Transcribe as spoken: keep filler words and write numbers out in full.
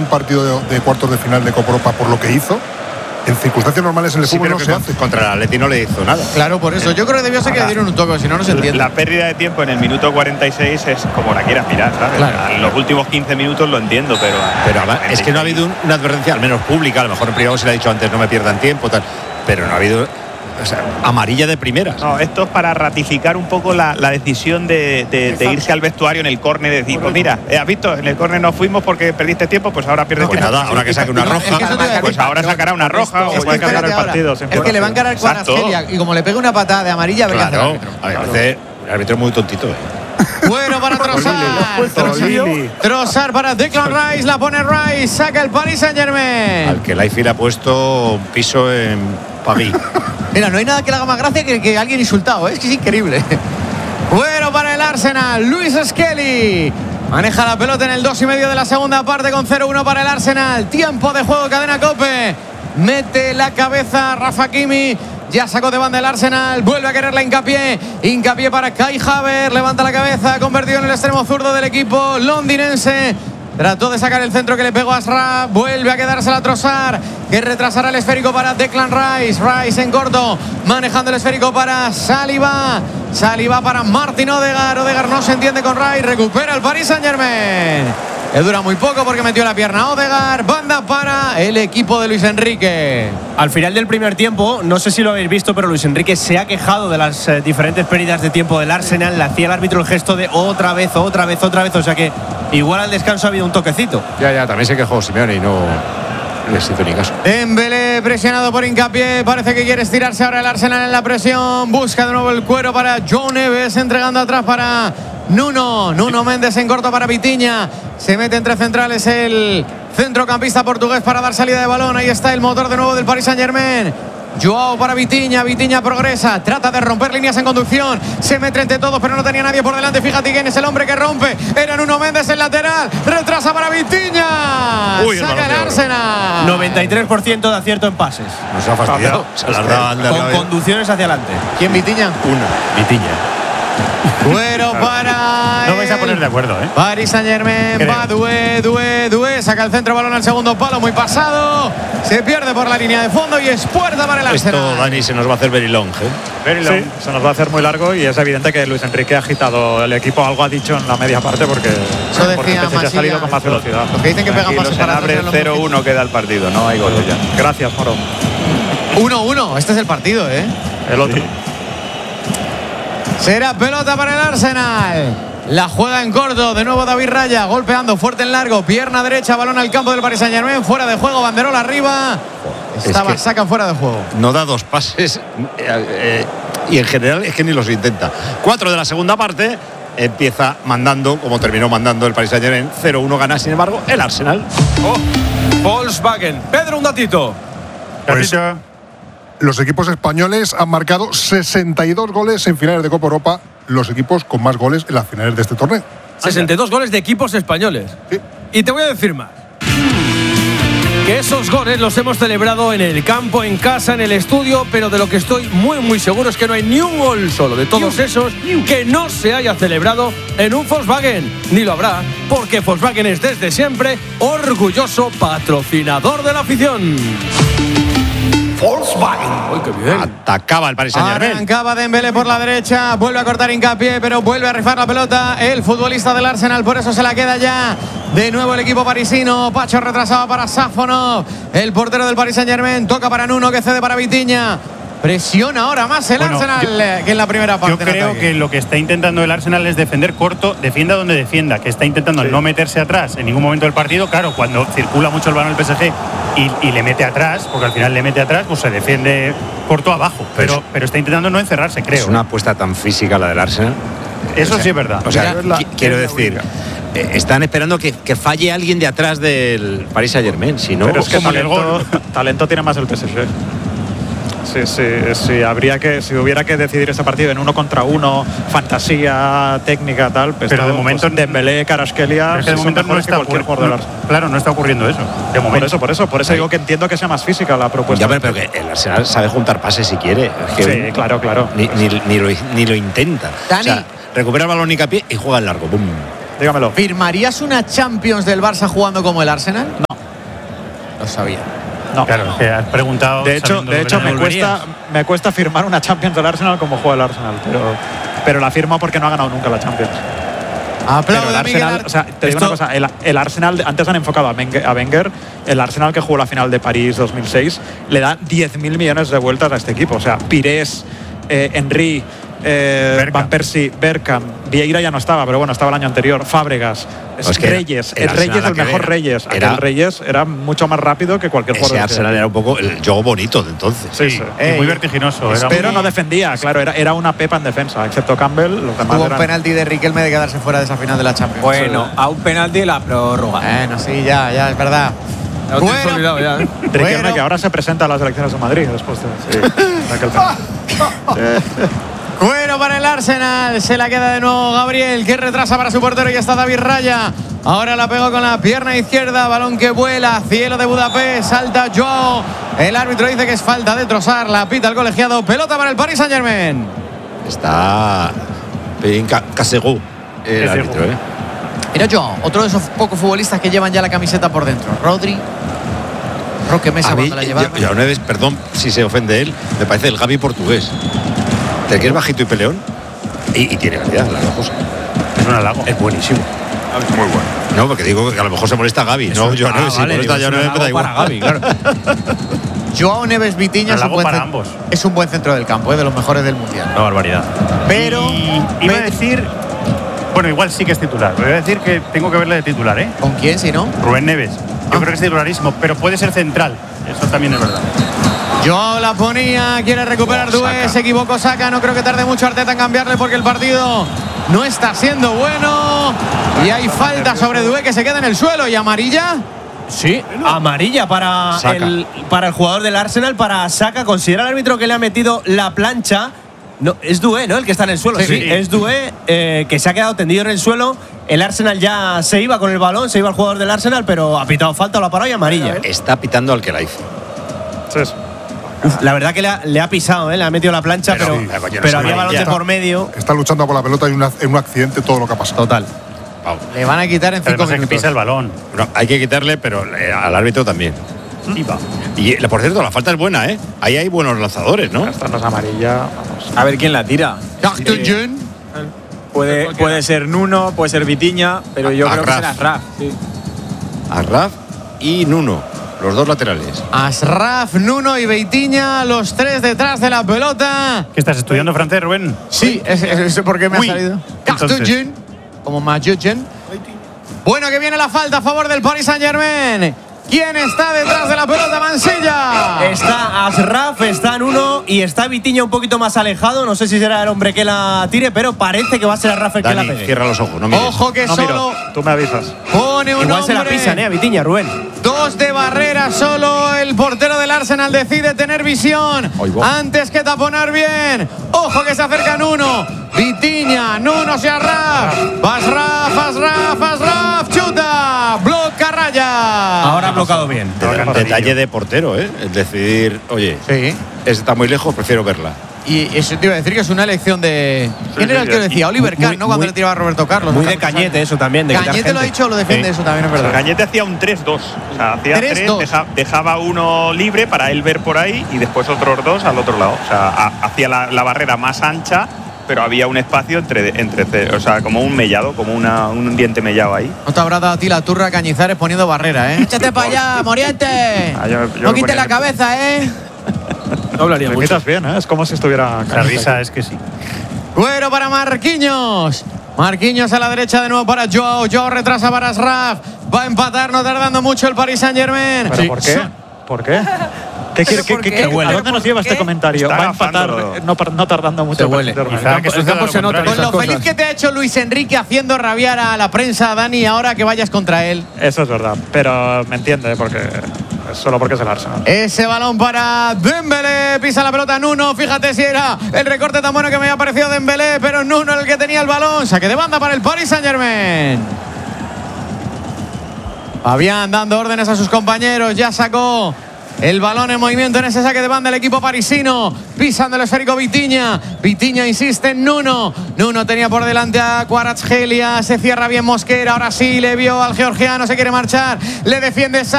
partido de, de cuartos de final de Copa Europa por lo que hizo. En circunstancias normales en el sí, fútbol no se hace. Contra el Atleti no le hizo nada. Claro, por eso. Yo creo que debió ser que le dieron un toque, si no, no se entiende. La pérdida de tiempo en el minuto cuarenta y seis es como la quieras mirar, ¿sabes? Claro. En los últimos quince minutos lo entiendo, pero... Pero además, es que no ha habido un, una advertencia, al menos pública, a lo mejor en privado se le ha dicho antes, no me pierdan tiempo, tal, pero no ha habido... O sea, amarilla de primeras. No, esto es para ratificar un poco la, la decisión de, de, de irse al vestuario en el córner, de decir, pues mira, ¿has visto? En el córner nos fuimos porque perdiste tiempo, pues ahora pierdes Pues tiempo. nada, ahora que saque una roja. Es que pues ahora sacará una roja o puede cambiar el partido. Es que le va a encarar con Argelia y como le pegue una patada de amarilla, ve claro, que hace el árbitro. A ver, claro. El árbitro es muy tontito, ¿eh? Bueno para Trossard. Trossard para Declan Rice, la pone Rice, saca el Paris Saint-Germain. Al que Laifi le ha puesto un piso en París. Mira, no hay nada que le haga más gracia que, que alguien insultado, ¿eh? Es que es increíble. Bueno para el Arsenal, Luis Skelly maneja la pelota en el dos y medio de la segunda parte con cero uno para el Arsenal. Tiempo de juego, cadena COPE. Mete la cabeza Rafa Kimi. Ya sacó de banda el Arsenal, vuelve a quererla Hincapié. Hincapié para Kai Havertz, levanta la cabeza, convertido en el extremo zurdo del equipo londinense. Trató de sacar el centro que le pegó a Ashraf. Vuelve a quedársela a Trossard, que retrasará el esférico para Declan Rice. Rice en corto, manejando el esférico para Saliba. Saliba para Martin Odegaard. Odegaard no se entiende con Rice. Recupera el Paris Saint-Germain. Le dura muy poco porque metió la pierna a Odegaard. Banda para el equipo de Luis Enrique. Al final del primer tiempo, no sé si lo habéis visto, pero Luis Enrique se ha quejado de las eh, diferentes pérdidas de tiempo del Arsenal. Le hacía el árbitro el gesto de otra vez, otra vez, otra vez. O sea que igual al descanso ha habido un toquecito. Ya, ya, también se quejó Simeone y no les hizo ni caso. Dembélé presionado por Hincapié. Parece que quiere estirarse ahora el Arsenal en la presión. Busca de nuevo el cuero para João Neves, entregando atrás para Nuno. Nuno Méndez en corto para Vitinha. Se mete entre centrales el centrocampista portugués para dar salida de balón. Ahí está el motor de nuevo del Paris Saint-Germain. Joao para Vitinha, Vitinha progresa, trata de romper líneas en conducción, se mete entre todos pero no tenía nadie por delante. Fíjate quién es el hombre que rompe, era Nuno Méndez, el lateral, retrasa para Vitinha. Uy, saca el Arsenal. noventa y tres por ciento de acierto en pases. Nos ha fastidiado. Se las da, anda, con conducciones hacia adelante. ¿Quién, Vitinha? Una, Vitinha. Bueno para no vais a poner de acuerdo, ¿eh? Paris Saint-Germain, va Doué, Doué, Doué, saca el centro, balón al segundo palo, muy pasado, se pierde por la línea de fondo y es puerta para el Arsenal. Esto, Dani, se nos va a hacer very long, ¿eh? Very long. Sí, se nos va a hacer muy largo y es evidente que Luis Enrique ha agitado el equipo, algo ha dicho en la media parte porque, Eso porque decía ha salido con más velocidad. Lo que dicen que pega más para abre cero uno queda el partido, no hay gol ya. Gracias, Moro. uno uno, este es el partido, ¿eh? El otro. Sí. Será pelota para el Arsenal. La juega en corto, de nuevo David Raya, golpeando fuerte en largo, pierna derecha, balón al campo del Paris Saint-Germain, fuera de juego, banderola arriba. Estaba, es sacan fuera de juego. No da dos pases eh, eh, y en general es que ni los intenta. Cuatro de la segunda parte, empieza mandando, como terminó mandando el Paris Saint-Germain, cero uno gana, sin embargo, el Arsenal. Oh, Volkswagen. Pedro, un datito. Pues, los equipos españoles han marcado sesenta y dos goles en finales de Copa Europa, los equipos con más goles en las finales de este torneo. sesenta y dos goles de equipos españoles. Sí. Y te voy a decir más. Que esos goles los hemos celebrado en el campo, en casa, en el estudio, pero de lo que estoy muy, muy seguro es que no hay ni un gol solo de todos esos que no se haya celebrado en un Volkswagen. Ni lo habrá, porque Volkswagen es desde siempre orgulloso patrocinador de la afición. Volkswagen. ¡Ay, qué bien! Atacaba el Paris Saint-Germain. Arrancaba Dembélé por la derecha, vuelve a cortar Hincapié, pero vuelve a rifar la pelota el futbolista del Arsenal, por eso se la queda ya de nuevo el equipo parisino. Pacho retrasado para Sáfonov, el portero del Paris Saint-Germain, toca para Nuno, que cede para Vitinha. Presiona ahora más el bueno, Arsenal yo, que en la primera parte. Yo creo que lo que está intentando el Arsenal es defender corto, defienda donde defienda, que está intentando sí. no meterse atrás en ningún momento del partido. Claro, cuando circula mucho el balón el P S G y, y le mete atrás, porque al final le mete atrás, pues se defiende corto abajo. Pero, pero, pero está intentando no encerrarse, creo. Es una apuesta tan física la del Arsenal. Eso o sea, sí es verdad. O sea, la, quiero decir, eh, están esperando que, que falle alguien de atrás del Paris Saint-Germain. Si no, pero es que talento, talento tiene más el P S G. Sí, sí, sí, habría que, si hubiera que decidir ese partido en uno contra uno, fantasía, técnica, tal, pues pero todo, de momento pues, en Dembélé, Kvaratskhelia, es que de momento no está ocurriendo. Claro, no está ocurriendo eso. De momento. Por eso, por eso, por eso digo que entiendo que sea más física la propuesta. Ya, pero, pero que el Arsenal sabe juntar pases si quiere. Es que sí, claro, claro. Ni, ni, ni, lo, ni lo intenta. Dani. O sea, recupera el balón Hincapié y juega el largo. ¡Bum! Dígamelo. ¿Firmarías una Champions del Barça jugando como el Arsenal? No. sabía. No. Claro, que has preguntado. De hecho, de hecho me, cuesta, me cuesta firmar una Champions del Arsenal como juega el Arsenal, pero, pero la firmo porque no ha ganado nunca la Champions. Aplaude el a Miguel Arsenal, o sea, te digo una cosa, el, el Arsenal, antes han enfocado a Wenger, a Wenger, el Arsenal que jugó la final de París dos mil seis, le da diez mil millones de vueltas a este equipo. O sea, Pires, eh, Henry, eh, Van Persie, Bergkamp, Vieira ya no estaba, pero bueno, estaba el año anterior, Fábregas, es que Reyes, el, el Reyes el mejor Reyes, era, el Reyes era mucho más rápido que cualquier jugador. Ese Arsenal era un poco el juego bonito de entonces. Sí, sí. Ey, muy vertiginoso. Era pero muy... no defendía, claro, era, era una pepa en defensa, excepto Campbell, los demás Hubo eran... un penalti de Riquelme de quedarse fuera de esa final de la Champions. Bueno, a un penalti la prórroga. Bueno, sí, ya, ya, es verdad. No te has olvidado ya, ¿eh? Riquelme, Bueno. que ahora se presenta a las elecciones de Madrid después de, sí, de aquel penalti. Bueno, para el Arsenal, se la queda de nuevo Gabriel, que retrasa para su portero y está David Raya. Ahora la pegó con la pierna izquierda, balón que vuela, cielo de Budapest, salta Joao. El árbitro dice que es falta de Trossard, la pita el colegiado, pelota para el Paris Saint-Germain. Está bien Casegú, el árbitro, ¿eh? Mira Joao, otro de esos pocos futbolistas que llevan ya la camiseta por dentro. Rodri, Roque Mesa cuando la llevaba. Y una vez, perdón si se ofende él, me parece el Gavi portugués. De que es bajito y peleón. Y, y tiene calidad, la cosa. Es un halago. Es buenísimo. Es muy bueno. No, porque digo que a lo mejor se molesta Gavi. No, yo no, si molesta yo no me da igual. Para Gavi, claro. Joao Neves Vitinha es un, buen para cent- ambos. es un buen centro del campo, ¿eh? De los mejores del mundial. Una barbaridad. Pero Y iba a decir. Bueno, igual sí que es titular. Voy a decir que tengo que verle de titular, ¿eh? ¿Con quién si no? Rubén Neves. Yo Ah. creo que es titularísimo, pero puede ser central. Eso también es verdad. Joao la ponía, quiere recuperar Oh, Dué, Saka. se equivocó Saka, no creo que tarde mucho Arteta en cambiarle porque el partido no está siendo bueno y hay falta sobre Dué que se queda en el suelo y amarilla. Sí, amarilla para Saka. el, para el jugador del Arsenal, para Saka. Considera el árbitro que le ha metido la plancha. No, es Dué, ¿no? El que está en el suelo. Sí, Sí. es Dué, eh, que se ha quedado tendido en el suelo. El Arsenal ya se iba con el balón, se iba el jugador del Arsenal, pero ha pitado falta, lo ha parado y amarilla. Está pitando al que la hizo. Sí, sí. Uf, la verdad que le ha, le ha pisado, ¿eh? Le ha metido la plancha, Pero pero, sí, pero, coño, no es había balón de amarilla. por medio. Está luchando por la pelota y una- en un accidente todo lo que ha pasado. Total. Vamos. Le van a quitar en cinco Además es que minutos. pisa el balón. No, hay que quitarle, pero eh, al árbitro también. Sí, va. Y eh, por cierto, la falta es buena, ¿eh? Ahí hay buenos lanzadores, ¿no? Esta no es amarilla, vamos. A ver quién la tira. Jun. Puede, puede ser Nuno, puede ser Vitinha, pero yo A- creo que Agraf. será Raf. Sí. Arraf y Nuno, los dos laterales. Asraf, Nuno y Beitiña, los tres detrás de la pelota. ¿Qué estás estudiando francés, Rubén? Sí, es, es, es porque me Uy. ha salido. Entonces. Jun, como Majujen. Bueno, que viene la falta a favor del Paris Saint-Germain. ¿Quién está detrás de la pelota? Mansilla. Está Asraf, está Nuno y está Vitinha un poquito más alejado. No sé si será el hombre que la tire, pero parece que va a ser Asraf el que la Dani, pegue. cierra los ojos, no mires. Ojo que No solo miro, tú me avisas. pone un Igual se la hombre. pisan, ¿eh? A Vitinha, Rubén. Dos de barrera, solo el portero del Arsenal decide tener visión antes que taponar bien. Ojo que se acercan uno. Vitinha, Nuno se Asraf. Asraf, Asraf, Asraf, chuta. Bloca raya. Ahora ha bloqueado bien. De- detalle de portero, ¿eh? Es decir, oye, Sí. está muy lejos, prefiero verla. Y eso te iba a decir que es una elección de. ¿Quién era el que lo decía? Oliver Muy- Kahn, ¿no? Cuando muy- le tiraba a Roberto Carlos. Muy ¿no? de Cañete eso también. De quitar Cañete lo ha gente. dicho, lo defiende Sí. eso también, es verdad. Cañete hacía un tres dos. O sea, hacía tres tres, dos. deja- dejaba uno libre para él ver por ahí y después otros dos al otro lado. O sea, ha- hacía la, la barrera más ancha, pero había un espacio entre, entre o sea, como un mellado, como una, un diente mellado ahí. No te habrá dado a ti la turra Cañizares poniendo barrera, ¿eh? Échate para allá, Moriente. Ah, yo- yo no lo quites ponía la en- cabeza, ¿eh? No hablaría Me mucho. imitas bien, ¿eh? Es como si estuviera. La risa es que sí. Cuero para Marquinhos. Marquinhos a la derecha de nuevo para Joao. Joao retrasa para Asraf. Va a empatar, no tardando mucho el Paris Saint-Germain. ¿Pero por qué? ¿Por qué? ¿Qué quiere- ¿Pero por qué- qué? qué- ¿Pero ¿A dónde nos por lleva qué? este comentario? Está Va a empatar agafándolo. no, par- no tardando mucho. Se para huele. meterme. Quizá que El suceda campo lo se nota. contrario. Con lo esas feliz cosas. que te ha hecho Luis Enrique haciendo rabiar a la prensa, Dani, ahora que vayas contra él. Eso es verdad, pero me entiende, porque solo porque es el Arsenal. Ese balón para Dembélé. Pisa la pelota Nuno. Fíjate si era el recorte tan bueno que me había parecido Dembélé, pero Nuno era el que tenía el balón. Saque de banda para el Paris Saint-Germain. Fabián dando órdenes a sus compañeros. Ya sacó el balón en movimiento en ese saque de banda el equipo parisino. Pisando el esférico Vitinha. Vitinha insiste en Nuno. Nuno tenía por delante a Kvaratskhelia. Se cierra bien Mosquera. Ahora sí le vio al georgiano. Se quiere marchar. Le defiende Sa